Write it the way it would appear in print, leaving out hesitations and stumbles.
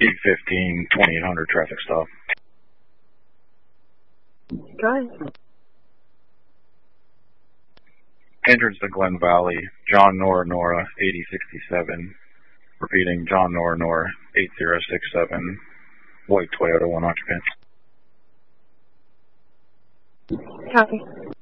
815, 2800 traffic stop. Go ahead. Entrance to Glen Valley, John Nora 8067. Repeating, John Nora 8067. White Toyota, 1 occupant. Copy.